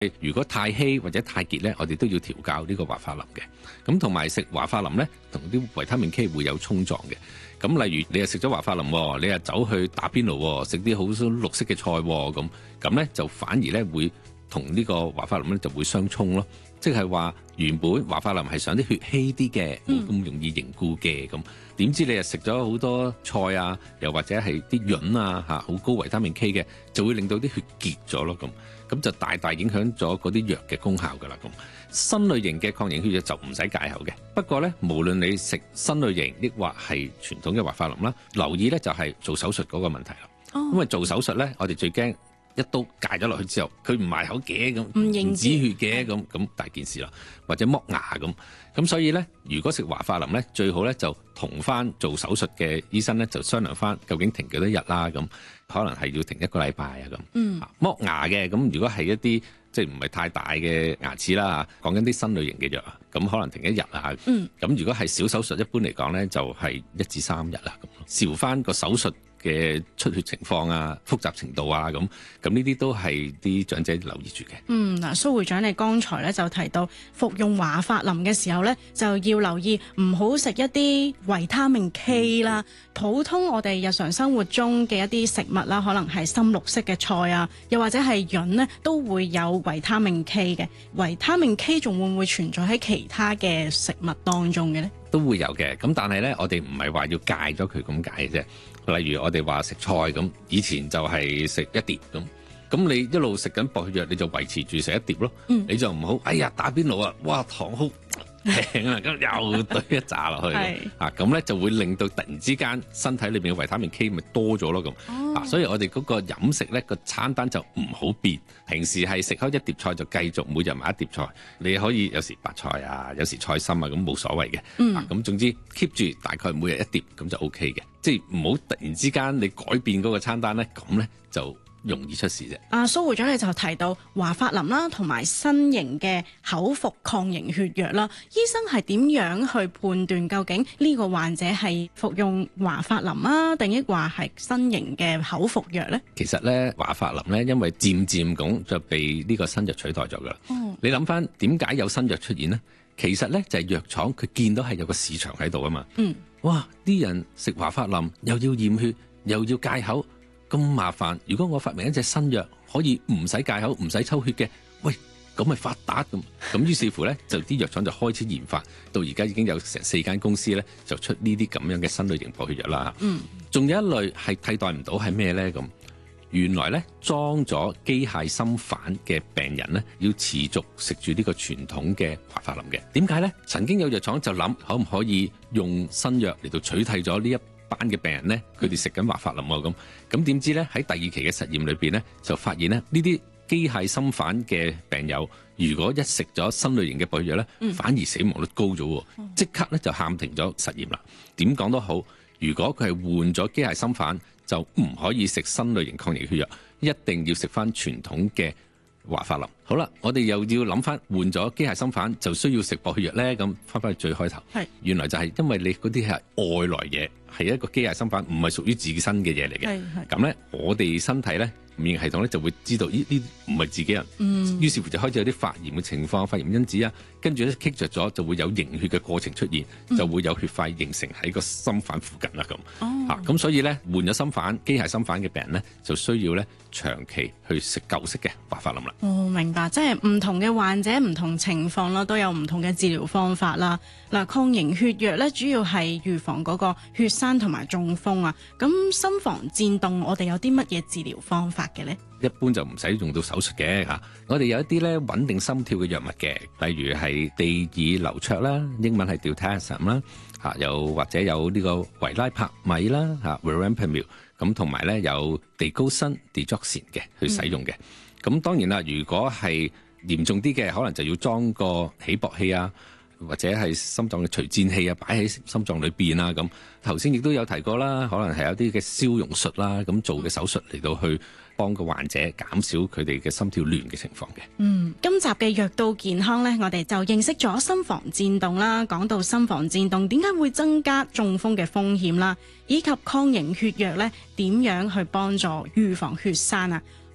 如果太稀或者太結咧，我哋都要調教呢個華法林嘅。咁同埋食華法林咧，同啲維他命 K 會有衝撞嘅。咁例如你又食咗華法林，你又走去打邊爐，食啲好綠色嘅菜，咁咧就反而咧會同呢個華法林咧就會相衝咯。即係話原本華法林係想啲血稀啲嘅，冇咁容易凝固嘅，咁點知你又食咗好多菜啊，又或者係啲潤啊好高維他命 K 嘅，就會令到啲血結咗咯，咁就大大影響咗嗰啲藥嘅功效㗎啦。咁新類型嘅抗凝血藥就唔使戒口嘅。不過咧，無論你食新類型抑或係傳統嘅華法林啦，留意咧就係做手術嗰個問題啦。因為做手術咧，我哋最驚一刀戒咗落去之後，佢唔埋口嘅，咁唔止血嘅，咁大件事啦，或者剝牙咁所以咧，如果食華法林咧，最好咧就同翻做手術嘅醫生咧就商量翻，究竟停幾多日啦，咁可能係要停1個禮拜啊咁。剝牙嘅，咁如果係一啲即係唔係太大嘅牙齒啦，講緊啲新類型嘅藥，咁可能停1日啊。咁如果係小手術，一般嚟講咧就係1至3日啦，咁視乎翻個手術嘅出血情況啊、複雜程度啊，咁呢啲都係啲長者留意住嘅。 嗱，蘇會長你剛才咧就提到服用華法林嘅時候咧，就要留意唔好食一啲維他命 K 啦。普通我哋日常生活中嘅一啲食物啦，可能係深綠色嘅菜啊，又或者係潤呢，都會有維他命 K 嘅。維他命 K 仲會唔會存在喺其他嘅食物當中嘅呢？ 都會有嘅，咁但係咧，我哋唔係話要戒咗佢咁解嘅啫。例如我哋話食菜咁，以前就係食一碟咁你一路食緊薄血藥，你就維持住食一碟咯。你就唔好，哎呀打邊爐啊，哇糖好平啊，咁又堆一紮落去，咁咧就會令到突然之間身體裏邊嘅維他命 K 咪多咗咯咁。所以我哋嗰個飲食咧個餐單就唔好變，平時係食開一碟菜就繼續每日買一碟菜，你可以有時白菜啊，有時菜心啊，咁冇所謂嘅。咁總之 keep 住大概每日一碟咁就 OK 嘅，即係唔好突然之間你改變嗰個餐單咧，咁咧就容易出事啫。 蘇會長你就提到華法林啦，同埋新型嘅口服抗凝血藥啦，醫生係點樣去判斷究竟呢個患者係服用華法林啊，定抑或係新型嘅口服藥呢？ 其實咧華法林咧，因為漸漸咁就被呢個新藥取代咗噶啦。你諗翻點解有新藥出現呢？其實咧就係藥廠佢見到係有個市場喺度啊嘛。哇！啲人食華法林又要驗血又要戒口，咁麻煩，如果我發明一隻新藥可以唔使戒口唔使抽血嘅，喂，咁咪發達咁於是乎咧，就啲藥廠就開始研發，到而家已經有成4間公司咧，就出呢啲咁樣嘅新類型薄血藥啦。仲有一類係替代唔到係咩咧？咁原來咧裝咗機械心瓣嘅病人咧，要持續食住呢個傳統嘅華法林嘅。點解咧？曾經有藥廠就諗可唔可以用新藥嚟到取替咗呢一班嘅病人咧，佢哋食緊華法林喎，咁點知咧喺第2期嘅實驗裏邊咧，就發現咧呢啲機械心瓣嘅病友，如果一食咗新類型嘅薄血藥咧，反而死亡率高咗，即刻咧就喊停咗實驗啦。點講都好，如果佢係換咗機械心瓣，就唔可以食新類型抗凝血藥，一定要食翻傳統嘅華法林。好啦，我哋又要諗翻換咗機械心瓣就需要食薄血藥咧，咁翻返去最開頭，原來就係因為你嗰啲係外來嘢，係一個機械心瓣，唔係屬於自身嘅嘢嚟嘅。咁咧，我哋身體咧免疫系統咧就會知道呢唔係自己人，於是乎就開始有啲發炎嘅情況，發炎因子啊，跟住咧棘着咗就會有凝血嘅過程出現，就會有血塊形成喺個心瓣附近啦咁。咁所以咧換咗心瓣機械心瓣嘅病人咧，就需要咧長期去食舊式嘅華法林啦。 明白，即係唔同嘅患者唔同情況啦，都有唔同嘅治療方法啦。嗱，抗凝血藥咧主要係預防嗰個血栓同埋中風啊。咁心房顫動，我哋有啲乜嘢治療方法嘅呢？ 一般就唔使用到手術嘅嚇。我哋有一啲咧穩定心跳嘅藥物嘅，例如係地爾流卓啦，英文係 diltiazem 啦嚇，又或者有呢個維拉帕米啦嚇 verapamil， 咁同埋咧有地高辛 digoxin 嘅去使用嘅。咁當然啦，如果係嚴重啲嘅，可能就要裝個起搏器啊，或者係心臟嘅除顫器啊，擺喺心臟裏邊啊。咁頭先亦都有提過啦，可能係有啲嘅消融術啦，咁做嘅手術嚟到去幫個患者減少佢哋嘅心跳亂嘅情況嘅。 今集嘅藥到健康呢，我哋就認識咗心房顫動啦，講到心房顫動點解會增加中風嘅風險啦，以及抗凝血藥呢點樣去幫助預防血栓啊。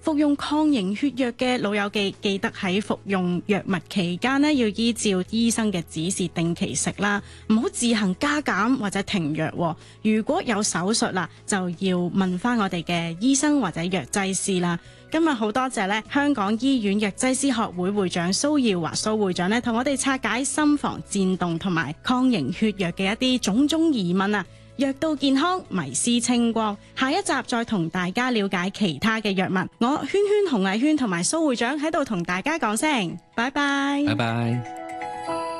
服用抗凝血藥嘅老友記得喺服用藥物期間呢，要依照醫生嘅指示定期食啦，唔好自行加減或者停藥。如果有手術啦，就要問翻我哋嘅醫生或者藥劑師啦。今日好多謝咧香港醫院藥劑師學會會長蘇耀華蘇會長咧，同我哋拆解心房顫動同埋抗凝血藥嘅一啲種種疑問啊！藥到健康，迷思清光。下一集再同大家了解其他嘅藥物。我圈圈洪麗圈同埋蘇會長喺度同大家講聲，拜拜， 拜拜。